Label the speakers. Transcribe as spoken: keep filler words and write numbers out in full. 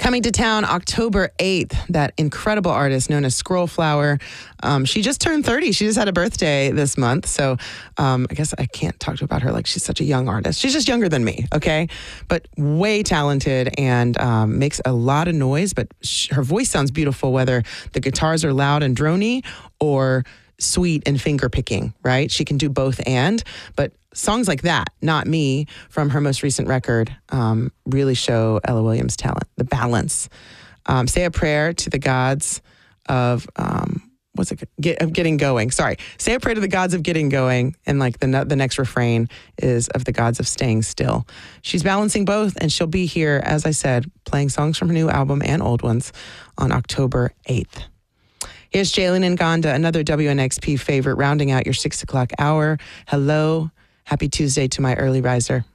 Speaker 1: Coming to town October eighth, that incredible artist known as Scroll Flower. Um, she just turned thirty. She just had a birthday this month. So um, I guess I can't talk to about her like she's such a young artist. She's just younger than me, okay? But way talented and um, makes a lot of noise. But sh- her voice sounds beautiful, whether the guitars are loud and drony or sweet and finger picking, right? She can do both and. But songs like that, Not Me, from her most recent record, um, really show Ella Williams' talent, the balance. Um, say a prayer to the gods of, um, what's it, Get, of getting going. Sorry. Say a prayer to the gods of getting going. And like the, the next refrain is of the gods of staying still. She's balancing both, and she'll be here, as I said, playing songs from her new album and old ones on October eighth. Here's Jalen Nganda, another W N X P favorite, rounding out your six o'clock hour. Hello. Happy Tuesday to my early riser.